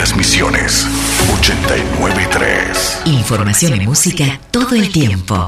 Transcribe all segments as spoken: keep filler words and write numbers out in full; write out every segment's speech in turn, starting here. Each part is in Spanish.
las Misiones, ochenta y nueve punto tres. Información y música todo el tiempo.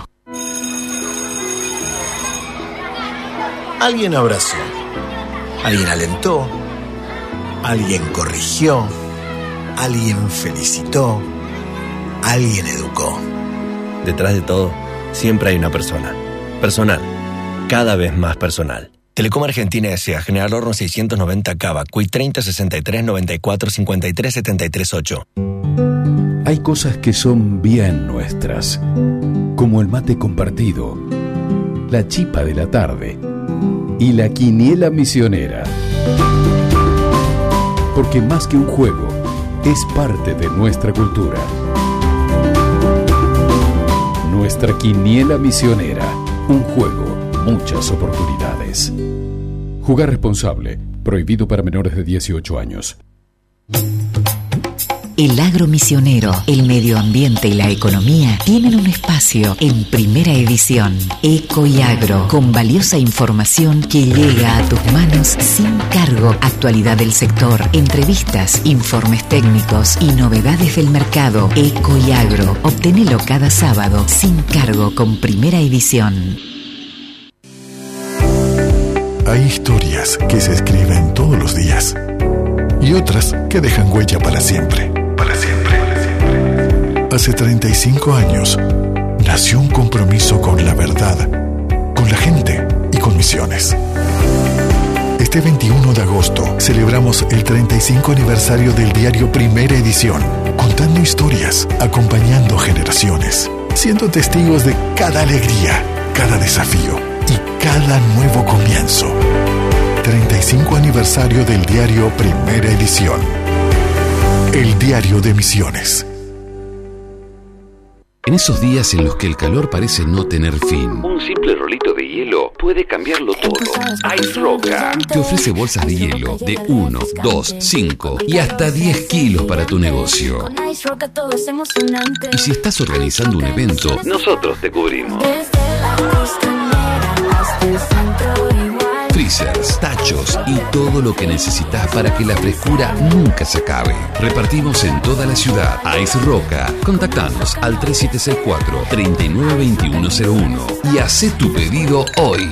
Alguien abrazó, alguien alentó, alguien corrigió, alguien felicitó, alguien educó. Detrás de todo, siempre hay una persona. Personal. Cada vez más personal. Telecom Argentina S A, General Horno seiscientos noventa Cava, C U I treinta sesenta y tres noventa y cuatro cincuenta y tres setenta y tres ocho. Hay cosas que son bien nuestras, como el mate compartido, la chipa de la tarde y la quiniela misionera. Porque más que un juego, es parte de nuestra cultura. Nuestra quiniela misionera, un juego, muchas oportunidades. Jugar responsable, prohibido para menores de dieciocho años. El agro misionero, el medio ambiente y la economía tienen un espacio en primera edición. Eco y Agro, con valiosa información que llega a tus manos sin cargo. Actualidad del sector, entrevistas, informes técnicos y novedades del mercado. Eco y Agro, obténelo cada sábado sin cargo con primera edición. Hay historias que se escriben todos los días y otras que dejan huella para siempre. Para siempre. Hace treinta y cinco años nació un compromiso con la verdad, con la gente y con Misiones. Este veintiuno de agosto celebramos el treinta y cinco aniversario del diario Primera Edición, contando historias, acompañando generaciones, siendo testigos de cada alegría, cada desafío y cada nuevo comienzo. treinta y cinco aniversario del diario Primera Edición. El diario de Misiones. En esos días en los que el calor parece no tener fin, un simple rolito de hielo puede cambiarlo todo. Ice Roca te ofrece bolsas de hielo de uno, dos, cinco y hasta diez kilos para tu negocio. Y si estás organizando un evento, nosotros te cubrimos. Freezers, tachos y todo lo que necesitas para que la frescura nunca se acabe. Repartimos en toda la ciudad. Ice Roca. Contactanos al tres siete seis cuatro, tres nueve dos uno cero uno y haz tu pedido hoy.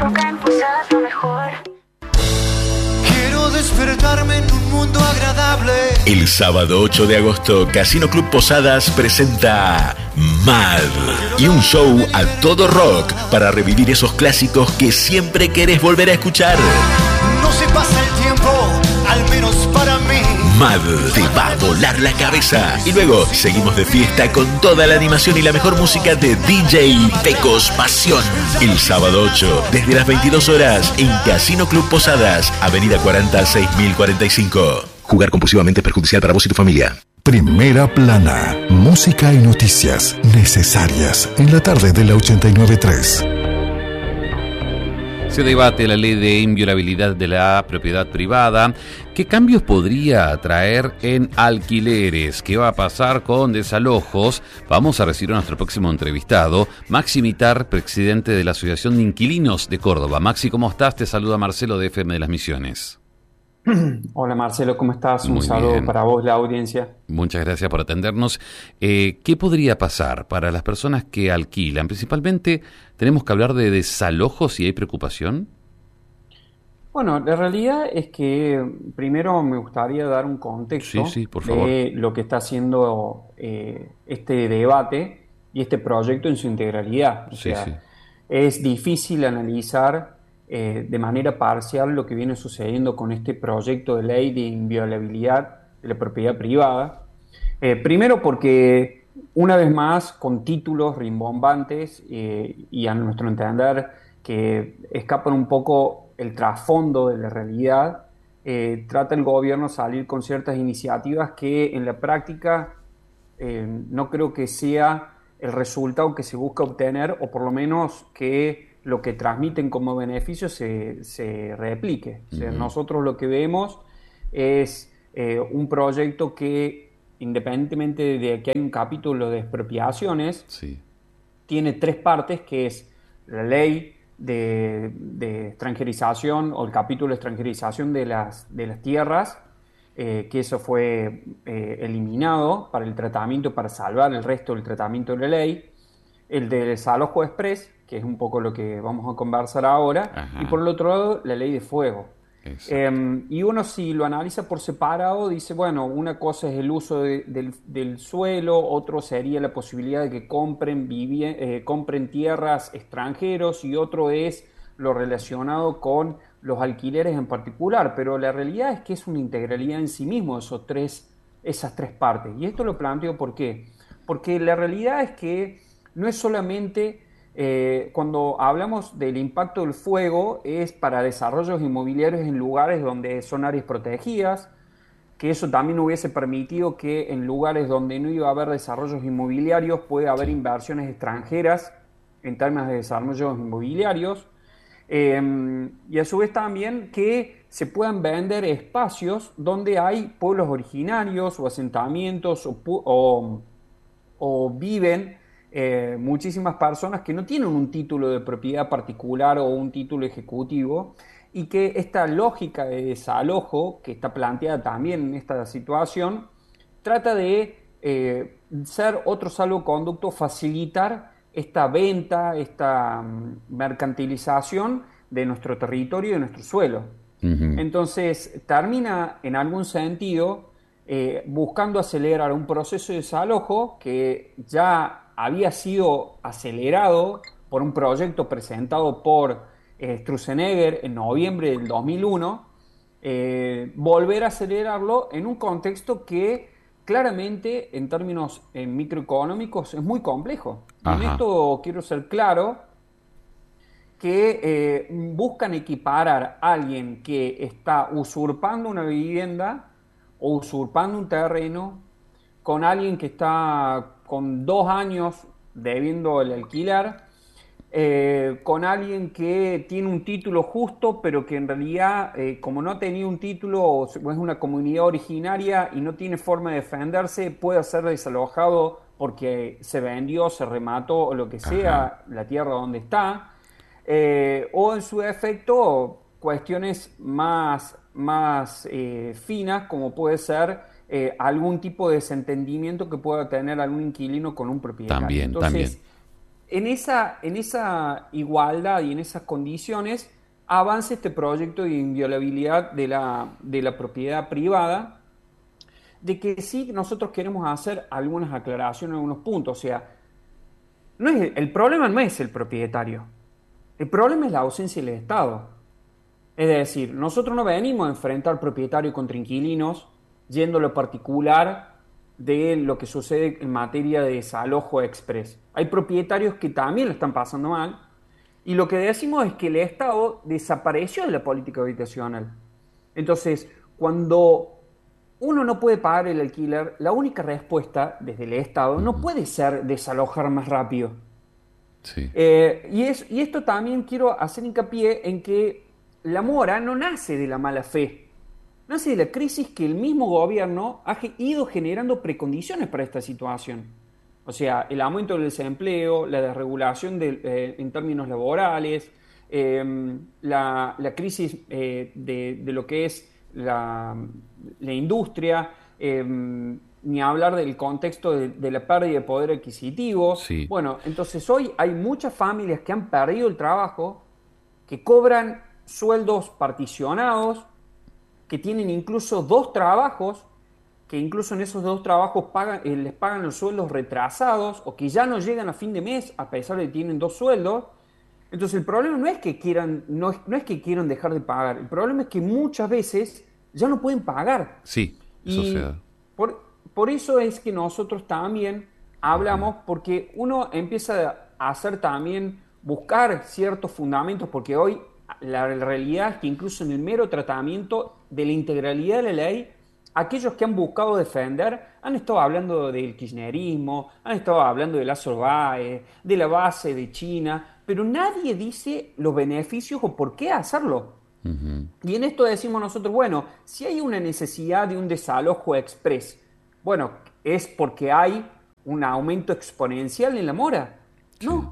Quiero despertarme en un mundo agradable. El sábado ocho de agosto, Casino Club Posadas presenta Mad y un show a todo rock para revivir esos clásicos que siempre querés volver a escuchar. No se pasa el tiempo, al menos para mí. Mad te va a volar la cabeza. Y luego seguimos de fiesta con toda la animación y la mejor música de D J Pecos Pasión. El sábado ocho, desde las veintidós horas, en Casino Club Posadas, Avenida cuarenta, seis mil cuarenta y cinco. Jugar compulsivamente es perjudicial para vos y tu familia. Primera Plana, música y noticias necesarias en la tarde de la ochenta y nueve punto tres. Se debate la ley de inviolabilidad de la propiedad privada. ¿Qué cambios podría traer en alquileres? ¿Qué va a pasar con desalojos? Vamos a recibir a nuestro próximo entrevistado, Maxi Mitar, presidente de la Asociación de Inquilinos de Córdoba. Maxi, ¿cómo estás? Te saluda Marcelo de F M de las Misiones. Hola Marcelo, ¿cómo estás? Un Muy saludo bien. para vos, la audiencia. Muchas gracias por atendernos. Eh, ¿Qué podría pasar para las personas que alquilan? Principalmente, ¿tenemos que hablar de desalojos si hay preocupación? Bueno, la realidad es que primero me gustaría dar un contexto Sí, sí, por favor. de lo que está haciendo eh, este debate y este proyecto en su integralidad. O Sí, sea, sí. es difícil analizar eh, de manera parcial lo que viene sucediendo con este proyecto de ley de inviolabilidad de la propiedad privada. Eh, primero porque, una vez más, con títulos rimbombantes eh, y a nuestro entender que escapan un poco el trasfondo de la realidad, eh, trata el gobierno salir con ciertas iniciativas que en la práctica eh, no creo que sea el resultado que se busca obtener, o por lo menos que lo que transmiten como beneficio se, se replique. O sea, Uh-huh. nosotros lo que vemos es eh, un proyecto que, independientemente de que hay un capítulo de expropiaciones, Sí. tiene tres partes, que es la ley de, de extranjerización o el capítulo de extranjerización de las, de las tierras, eh, que eso fue eh, eliminado para el tratamiento, para salvar el resto del tratamiento de la ley. El del desalojo express, que es un poco lo que vamos a conversar ahora, Ajá. y por el otro lado, la ley de fuego. Eh, y uno, si lo analiza por separado, dice, bueno, una cosa es el uso de, del, del suelo, otro sería la posibilidad de que compren, vivie, eh, compren tierras extranjeros, y otro es lo relacionado con los alquileres en particular. Pero la realidad es que es una integralidad en sí mismo esos tres, esas tres partes. Y esto lo planteo ¿por qué? Porque la realidad es que no es solamente... Eh, cuando hablamos del impacto del fuego es para desarrollos inmobiliarios en lugares donde son áreas protegidas, que eso también hubiese permitido que en lugares donde no iba a haber desarrollos inmobiliarios puede haber sí. inversiones extranjeras en términos de desarrollos inmobiliarios, eh, y a su vez también que se puedan vender espacios donde hay pueblos originarios o asentamientos o, o, o viven Eh, muchísimas personas que no tienen un título de propiedad particular o un título ejecutivo, y que esta lógica de desalojo que está planteada también en esta situación trata de eh, ser otro salvoconducto, facilitar esta venta, esta um, mercantilización de nuestro territorio y de nuestro suelo. Uh-huh. Entonces termina en algún sentido eh, buscando acelerar un proceso de desalojo que ya había sido acelerado por un proyecto presentado por eh, Sturzenegger en noviembre del dos mil uno, eh, volver a acelerarlo en un contexto que claramente en términos eh, microeconómicos es muy complejo. Y en esto quiero ser claro que eh, buscan equiparar a alguien que está usurpando una vivienda o usurpando un terreno con alguien que está con dos años debiendo el alquiler, eh, con alguien que tiene un título justo, pero que en realidad, eh, como no ha tenido un título o es una comunidad originaria y no tiene forma de defenderse, puede ser desalojado porque se vendió, se remató o lo que sea, Ajá. la tierra donde está, eh, o en su efecto cuestiones más, más eh, finas, como puede ser Eh, algún tipo de desentendimiento que pueda tener algún inquilino con un propietario. También, Entonces, también. En, esa, en esa igualdad y en esas condiciones avanza este proyecto de inviolabilidad de la, de la propiedad privada, de que sí nosotros queremos hacer algunas aclaraciones, algunos puntos. O sea, no es, el problema no es el propietario, el problema es la ausencia del Estado. Es decir, nosotros no venimos a enfrentar propietario contra inquilinos, yendo a lo particular de lo que sucede en materia de desalojo express. Hay propietarios que también lo están pasando mal, y lo que decimos es que el Estado desapareció de la política habitacional. Entonces, cuando uno no puede pagar el alquiler, la única respuesta desde el Estado no puede ser desalojar más rápido. Sí. Eh, y, es, y esto también quiero hacer hincapié en que la mora no nace de la mala fe, nace de la crisis que el mismo gobierno ha ido generando precondiciones para esta situación. O sea, el aumento del desempleo, la desregulación de, eh, en términos laborales, eh, la, la crisis eh, de, de lo que es la, la industria, eh, ni hablar del contexto de, de la pérdida de poder adquisitivo. Sí. Bueno, entonces hoy hay muchas familias que han perdido el trabajo, que cobran sueldos particionados, que tienen incluso dos trabajos, que incluso en esos dos trabajos pagan, eh, les pagan los sueldos retrasados, o que ya no llegan a fin de mes a pesar de que tienen dos sueldos. Entonces el problema no es que quieran, no es, no es que quieran dejar de pagar, el problema es que muchas veces ya no pueden pagar. Sí, eso y se da. Por, por eso es que nosotros también hablamos, porque uno empieza a hacer también, buscar ciertos fundamentos, porque hoy la realidad es que incluso en el mero tratamiento de la integralidad de la ley, aquellos que han buscado defender han estado hablando del kirchnerismo, han estado hablando de Lazo Báez, de la base de China, pero nadie dice los beneficios o por qué hacerlo. Uh-huh. Y en esto decimos nosotros, bueno, si hay una necesidad de un desalojo express, bueno, ¿es porque hay un aumento exponencial en la mora? Sí. No.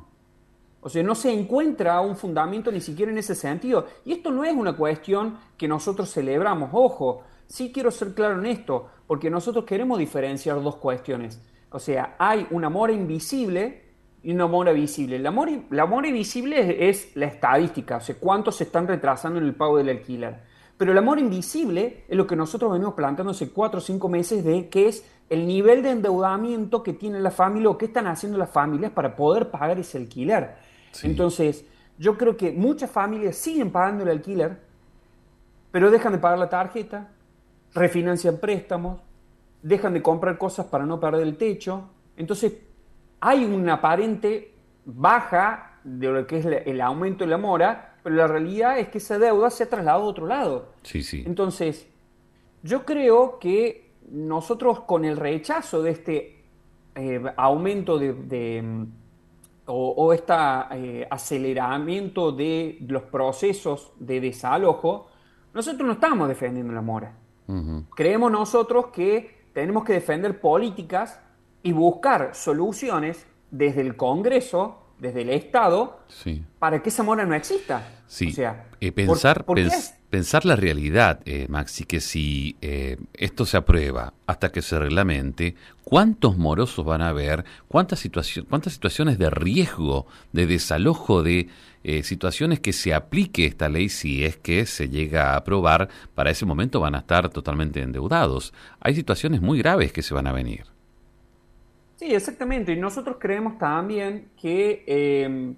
O sea, no se encuentra un fundamento ni siquiera en ese sentido. Y esto no es una cuestión que nosotros celebramos. Ojo, sí quiero ser claro en esto, porque nosotros queremos diferenciar dos cuestiones. O sea, hay una mora invisible y una mora visible. La mora, la mora invisible es, es la estadística, o sea, cuántos se están retrasando en el pago del alquiler. Pero el amor invisible es lo que nosotros venimos planteando hace cuatro o cinco meses, de que es el nivel de endeudamiento que tiene la familia o qué están haciendo las familias para poder pagar ese alquiler. Sí. Entonces, yo creo que muchas familias siguen pagando el alquiler, pero dejan de pagar la tarjeta, refinancian préstamos, dejan de comprar cosas para no perder el techo. Entonces, hay una aparente baja de lo que es el aumento de la mora, pero la realidad es que esa deuda se ha trasladado a otro lado. Sí, sí. Entonces, yo creo que nosotros con el rechazo de este eh, aumento de, de o, o este eh, aceleramiento de los procesos de desalojo, nosotros no estamos defendiendo la mora. Uh-huh. Creemos nosotros que tenemos que defender políticas y buscar soluciones desde el Congreso, desde el Estado, sí, para que esa mora no exista. Sí, o sea, eh, pensar, ¿por, por pens, pensar la realidad, eh, Maxi, que si eh, esto se aprueba hasta que se reglamente, ¿cuántos morosos van a haber? ¿Cuántas, situaci- cuántas situaciones de riesgo, de desalojo, de eh, situaciones que se aplique esta ley si es que se llega a aprobar? Para ese momento van a estar totalmente endeudados. Hay situaciones muy graves que se van a venir. Sí, exactamente. Y nosotros creemos también que, eh,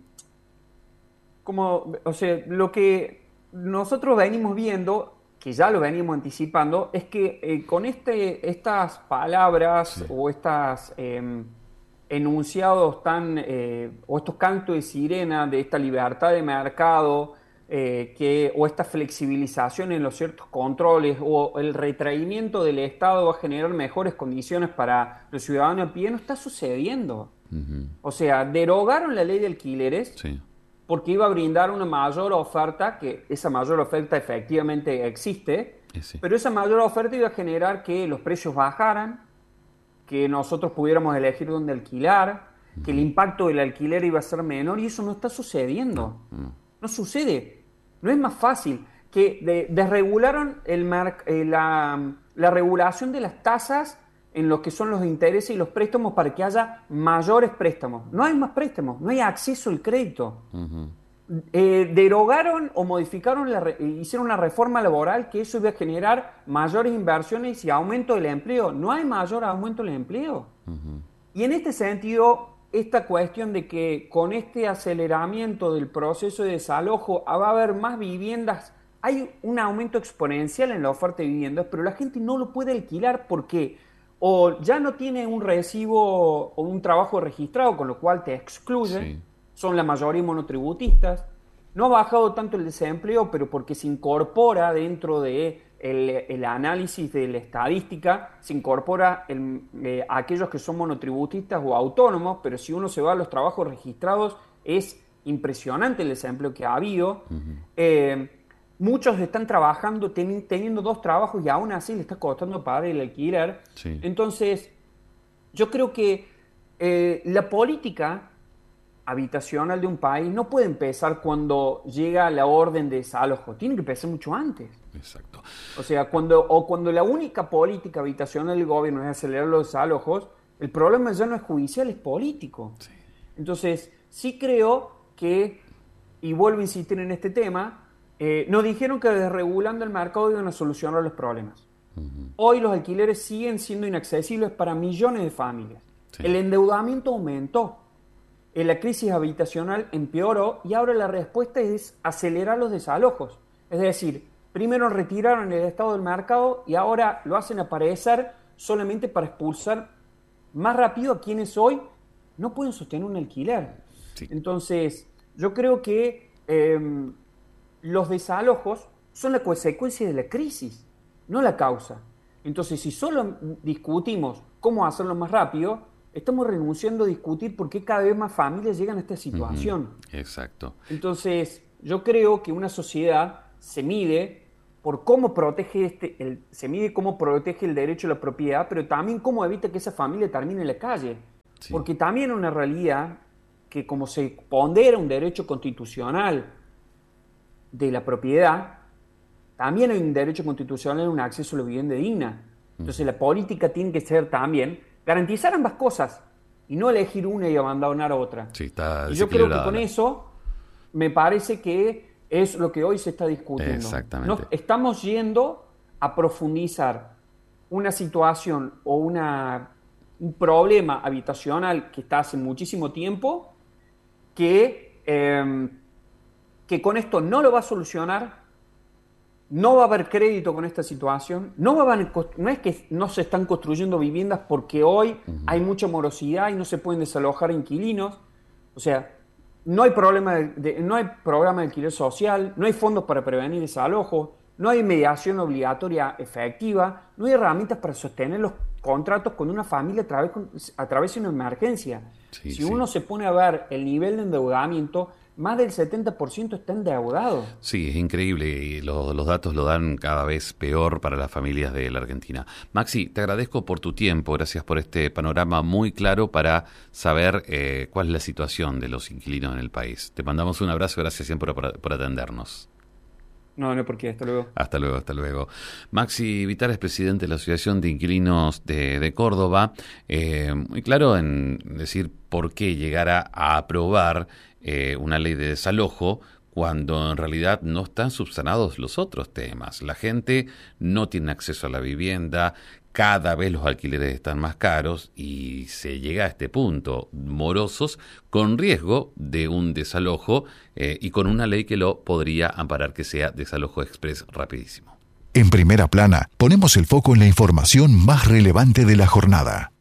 como, o sea, lo que nosotros venimos viendo, que ya lo venimos anticipando, es que eh, con este, estas palabras sí. o estos eh, enunciados tan, eh, o estos cantos de sirena de esta libertad de mercado, eh, que, o esta flexibilización en los ciertos controles, o el retraimiento del Estado va a generar mejores condiciones para los ciudadanos a pie, no está sucediendo. Uh-huh. O sea, derogaron la ley de alquileres sí. porque iba a brindar una mayor oferta, que esa mayor oferta efectivamente existe, sí. pero esa mayor oferta iba a generar que los precios bajaran, que nosotros pudiéramos elegir dónde alquilar, uh-huh. que el impacto del alquiler iba a ser menor, y eso no está sucediendo. Uh-huh. No sucede. No es más fácil que de, desregularon el mar, eh, la, la regulación de las tasas en lo que son los intereses y los préstamos para que haya mayores préstamos. No hay más préstamos, no hay acceso al crédito. Uh-huh. Eh, derogaron o modificaron, la, hicieron una reforma laboral que eso iba a generar mayores inversiones y aumento del empleo. No hay mayor aumento del empleo. Uh-huh. Y en este sentido, esta cuestión de que con este aceleramiento del proceso de desalojo va a haber más viviendas, hay un aumento exponencial en la oferta de viviendas, pero la gente no lo puede alquilar porque o ya no tiene un recibo o un trabajo registrado, con lo cual te excluyen, sí. son la mayoría monotributistas, no ha bajado tanto el desempleo, pero porque se incorpora dentro de El, el análisis de la estadística, se incorpora el, eh, a aquellos que son monotributistas o autónomos, pero si uno se va a los trabajos registrados, es impresionante el desempleo que ha habido. Uh-huh. Eh, muchos están trabajando, ten, teniendo dos trabajos y aún así les está costando pagar el alquiler. Sí. Entonces, yo creo que eh, la política habitacional de un país no puede empezar cuando llega la orden de desalojo, tiene que empezar mucho antes. Exacto. O sea, cuando, o cuando la única política habitacional del gobierno es acelerar los desalojos, el problema ya no es judicial, es político. Sí. Entonces, sí creo que, y vuelvo a insistir en este tema, eh, nos dijeron que desregulando el mercado iban a solucionar los problemas. Uh-huh. Hoy los alquileres siguen siendo inaccesibles para millones de familias. Sí. El endeudamiento aumentó. La crisis habitacional empeoró y ahora la respuesta es acelerar los desalojos. Es decir, primero retiraron el estado del mercado y ahora lo hacen aparecer solamente para expulsar más rápido a quienes hoy no pueden sostener un alquiler. Sí. Entonces, yo creo que eh, los desalojos son la consecuencia de la crisis, no la causa. Entonces, si solo discutimos cómo hacerlo más rápido, estamos renunciando a discutir por qué cada vez más familias llegan a esta situación. Uh-huh. Exacto. Entonces, yo creo que una sociedad se mide por cómo protege este, el, se mide cómo protege el derecho a la propiedad, pero también cómo evita que esa familia termine en la calle. Sí. Porque también es una realidad que como se pondera un derecho constitucional de la propiedad, también hay un derecho constitucional a un acceso a la vivienda digna. Entonces la política tiene que ser también garantizar ambas cosas y no elegir una y abandonar otra. Sí, está y yo creo que con eso me parece que es lo que hoy se está discutiendo. Exactamente. Nos estamos yendo a profundizar una situación o una, un problema habitacional que está hace muchísimo tiempo, que, eh, que con esto no lo va a solucionar, no va a haber crédito con esta situación, no, va a haber, no es que no se están construyendo viviendas porque hoy uh-huh. hay mucha morosidad y no se pueden desalojar inquilinos, o sea, no hay, problema de, de, no hay programa de alquiler social, no hay fondos para prevenir desalojos, no hay mediación obligatoria efectiva, no hay herramientas para sostener los contratos con una familia a través, a través de una emergencia. Sí, si sí. uno se pone a ver el nivel de endeudamiento, más del setenta por ciento está endeudado. Sí, es increíble y los, los datos lo dan cada vez peor para las familias de la Argentina. Maxi, te agradezco por tu tiempo, gracias por este panorama muy claro para saber eh, cuál es la situación de los inquilinos en el país. Te mandamos un abrazo, gracias siempre por, por atendernos. No, no, ¿por qué? Hasta luego. Hasta luego, hasta luego. Maxi Vitar es presidente de la Asociación de Inquilinos de, de Córdoba. Eh, muy claro en decir por qué llegar a, a aprobar eh, una ley de desalojo cuando en realidad no están subsanados los otros temas. La gente no tiene acceso a la vivienda, cada vez los alquileres están más caros y se llega a este punto, morosos, con riesgo de un desalojo eh, y con una ley que lo podría amparar, que sea desalojo express rapidísimo. En Primera Plana ponemos el foco en la información más relevante de la jornada.